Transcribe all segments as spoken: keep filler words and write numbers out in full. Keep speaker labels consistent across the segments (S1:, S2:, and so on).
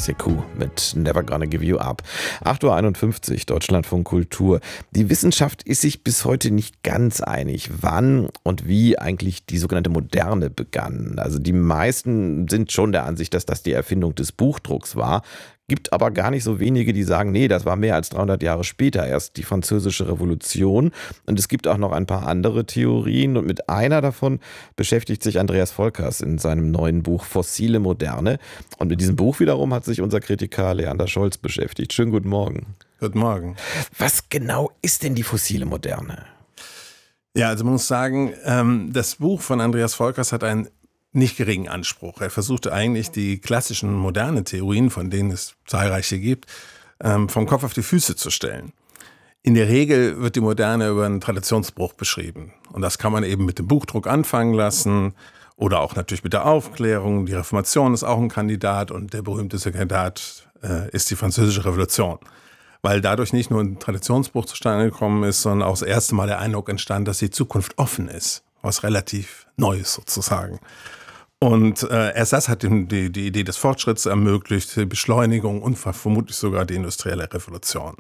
S1: Sekou mit Never Gonna Give You Up. acht Uhr einundfünfzig, Deutschlandfunk Kultur. Die Wissenschaft ist sich bis heute nicht ganz einig, wann und wie eigentlich die sogenannte Moderne begann. Also die meisten sind schon der Ansicht, dass das die Erfindung des Buchdrucks war. Gibt aber gar nicht so wenige, die sagen, nee, das war mehr als dreihundert Jahre später erst die Französische Revolution. Und es gibt auch noch ein paar andere Theorien. Und mit einer davon beschäftigt sich Andreas Volkers in seinem neuen Buch Fossile Moderne. Und mit diesem Buch wiederum hat sich unser Kritiker Leander Scholz beschäftigt. Schönen guten Morgen.
S2: Guten Morgen.
S1: Was genau ist denn die fossile Moderne?
S2: Ja, also man muss sagen, das Buch von Andreas Volkers hat einen nicht geringen Anspruch. Er versuchte eigentlich die klassischen moderne Theorien, von denen es zahlreiche gibt, vom Kopf auf die Füße zu stellen. In der Regel wird die Moderne über einen Traditionsbruch beschrieben. Und das kann man eben mit dem Buchdruck anfangen lassen oder auch natürlich mit der Aufklärung. Die Reformation ist auch ein Kandidat und der berühmteste Kandidat äh, ist die Französische Revolution. Weil dadurch nicht nur ein Traditionsbruch zustande gekommen ist, sondern auch das erste Mal der Eindruck entstand, dass die Zukunft offen ist. Was relativ Neues sozusagen. Und äh, erst das hat die, die, die Idee des Fortschritts ermöglicht, die Beschleunigung und vermutlich sogar die industrielle Revolution.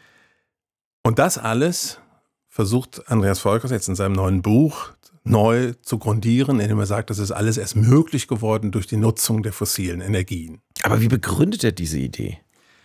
S2: Und das alles versucht Andreas Volkers jetzt in seinem neuen Buch neu zu grundieren, indem er sagt, das ist alles erst möglich geworden durch die Nutzung der fossilen Energien.
S1: Aber wie begründet er diese Idee?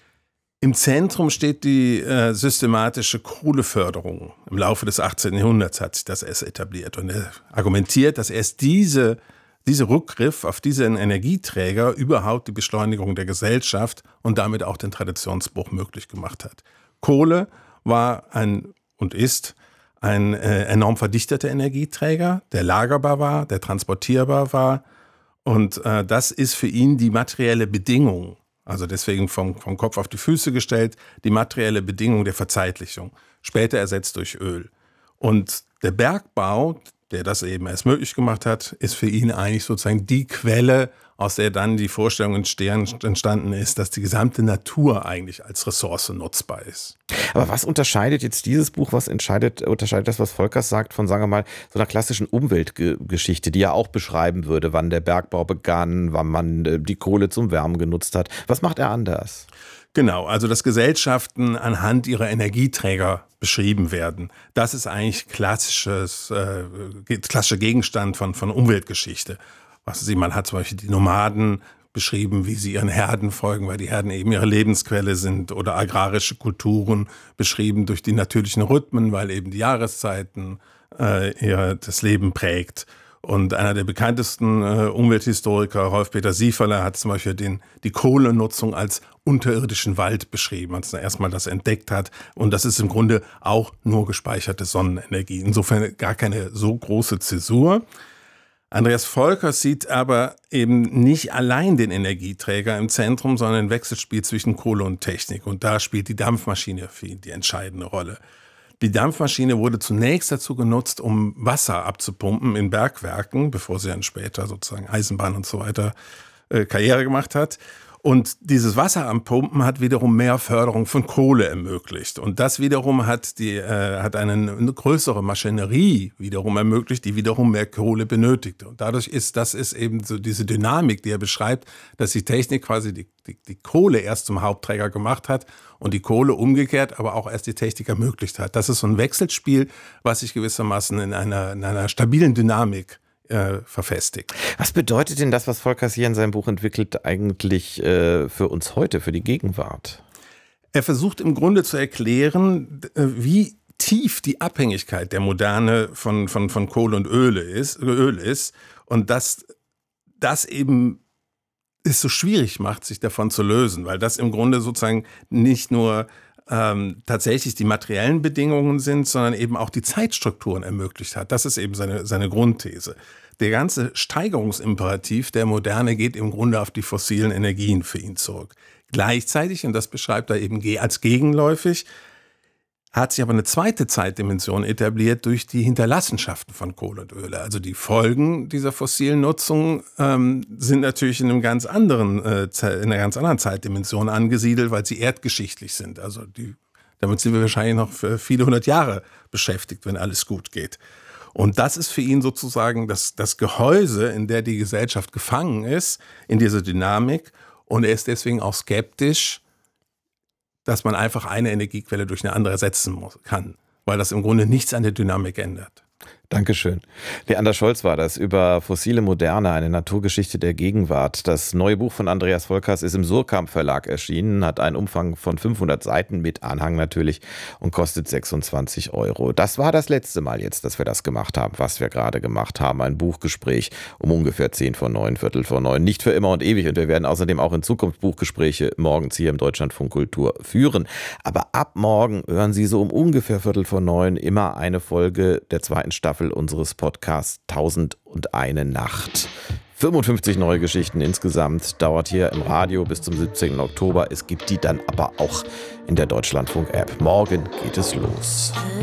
S2: Im Zentrum steht die äh, systematische Kohleförderung. Im Laufe des achtzehnten Jahrhunderts hat sich das erst etabliert. Und er argumentiert, dass erst diese Dieser Rückgriff auf diesen Energieträger überhaupt die Beschleunigung der Gesellschaft und damit auch den Traditionsbruch möglich gemacht hat. Kohle war ein und ist ein äh, enorm verdichteter Energieträger, der lagerbar war, der transportierbar war. Und äh, das ist für ihn die materielle Bedingung, also deswegen vom, vom Kopf auf die Füße gestellt, die materielle Bedingung der Verzeitlichung, später ersetzt durch Öl. Und der Bergbau, der das eben erst möglich gemacht hat, ist für ihn eigentlich sozusagen die Quelle, aus der dann die Vorstellung entstanden ist, dass die gesamte Natur eigentlich als Ressource nutzbar ist.
S1: Aber was unterscheidet jetzt dieses Buch, was entscheidet, unterscheidet das, was Volkers sagt, von, sagen wir mal, so einer klassischen Umweltgeschichte, die ja auch beschreiben würde, wann der Bergbau begann, wann man die Kohle zum Wärmen genutzt hat. Was macht er anders?
S2: Genau, also dass Gesellschaften anhand ihrer Energieträger beschrieben werden. Das ist eigentlich klassisches, äh, klassischer Gegenstand von, von Umweltgeschichte. Was Sie, man hat zum Beispiel die Nomaden beschrieben, wie sie ihren Herden folgen, weil die Herden eben ihre Lebensquelle sind, oder agrarische Kulturen beschrieben durch die natürlichen Rhythmen, weil eben die Jahreszeiten äh, ihr das Leben prägt. Und einer der bekanntesten äh, Umwelthistoriker, Rolf-Peter Sieferle, hat zum Beispiel den, die Kohlenutzung als unterirdischen Wald beschrieben, als er erstmal das entdeckt hat. Und das ist im Grunde auch nur gespeicherte Sonnenenergie. Insofern gar keine so große Zäsur. Andreas Volkers sieht aber eben nicht allein den Energieträger im Zentrum, sondern ein Wechselspiel zwischen Kohle und Technik. Und da spielt die Dampfmaschine für ihn die entscheidende Rolle. Die Dampfmaschine wurde zunächst dazu genutzt, um Wasser abzupumpen in Bergwerken, bevor sie dann später sozusagen Eisenbahn und so weiter äh, Karriere gemacht hat. Und dieses Wasser am Pumpen hat wiederum mehr Förderung von Kohle ermöglicht. Und das wiederum hat, die, äh, hat eine, eine größere Maschinerie wiederum ermöglicht, die wiederum mehr Kohle benötigte. Und dadurch ist, das ist eben so diese Dynamik, die er beschreibt, dass die Technik quasi die, die, die Kohle erst zum Hauptträger gemacht hat und die Kohle umgekehrt, aber auch erst die Technik ermöglicht hat. Das ist so ein Wechselspiel, was sich gewissermaßen in einer, in einer stabilen Dynamik Äh, verfestigt.
S1: Was bedeutet denn das, was Volkers hier in seinem Buch entwickelt, eigentlich äh, für uns heute, für die Gegenwart?
S2: Er versucht im Grunde zu erklären, wie tief die Abhängigkeit der Moderne von, von, von Kohle und Öl ist, Öl ist und dass das eben es so schwierig macht, sich davon zu lösen, weil das im Grunde sozusagen nicht nur Ähm, tatsächlich die materiellen Bedingungen sind, sondern eben auch die Zeitstrukturen ermöglicht hat. Das ist eben seine, seine Grundthese. Der ganze Steigerungsimperativ der Moderne geht im Grunde auf die fossilen Energien für ihn zurück. Gleichzeitig, und das beschreibt er eben als gegenläufig, hat sich aber eine zweite Zeitdimension etabliert durch die Hinterlassenschaften von Kohle und Öl. Also die Folgen dieser fossilen Nutzung ähm, sind natürlich in einem ganz anderen, äh, in einer ganz anderen Zeitdimension angesiedelt, weil sie erdgeschichtlich sind. Also die, damit sind wir wahrscheinlich noch für viele hundert Jahre beschäftigt, wenn alles gut geht. Und das ist für ihn sozusagen das, das Gehäuse, in der die Gesellschaft gefangen ist, in dieser Dynamik. Und er ist deswegen auch skeptisch, dass man einfach eine Energiequelle durch eine andere ersetzen muss, kann, weil das im Grunde nichts an der Dynamik ändert.
S1: Dankeschön. Leander Scholz war das über Fossile Moderne, eine Naturgeschichte der Gegenwart. Das neue Buch von Andreas Volkers ist im Surkamp Verlag erschienen, hat einen Umfang von fünfhundert Seiten mit Anhang natürlich und kostet sechsundzwanzig Euro. Das war das letzte Mal jetzt, dass wir das gemacht haben, was wir gerade gemacht haben. Ein Buchgespräch um ungefähr zehn vor neun, Viertel vor neun. Nicht für immer und ewig, und wir werden außerdem auch in Zukunft Buchgespräche morgens hier im Deutschlandfunk Kultur führen. Aber ab morgen hören Sie so um ungefähr Viertel vor neun immer eine Folge der zweiten Staffel unseres Podcasts Tausend und eine Nacht. fünfundfünfzig neue Geschichten insgesamt, dauert hier im Radio bis zum siebzehnten Oktober. Es gibt die dann aber auch in der Deutschlandfunk-App. Morgen geht es los.